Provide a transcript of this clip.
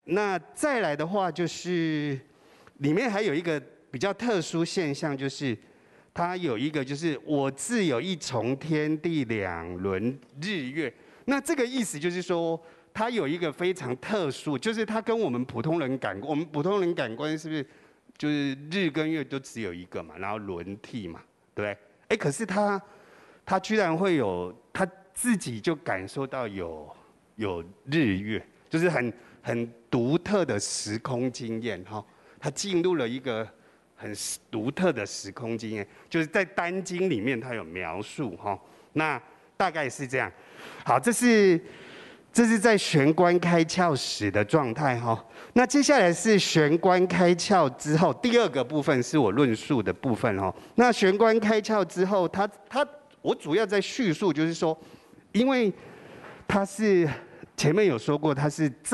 那再来的话，就是里面还有一个比较特殊现象，就是它有一个就是我自有一重天地两轮日月。那这个意思就是说，它有一个非常特殊，就是它跟我们普通人感官，我们普通人感官是不是就是日跟月都只有一个嘛，然后轮替嘛，对不对？哎，可是它居然会有它自己就感受到有日月，就是很独特的时空经验哈。它进入了一个很独特的时空经验，就是在单经里面它有描述哈。那大概是这样。好，这是在玄关开窍时的状态哈。那接下来是玄关开窍之后，第二个部分是我论述的部分哈。那玄关开窍之后，我主要在叙述就是说，因为它是前面有说过，它是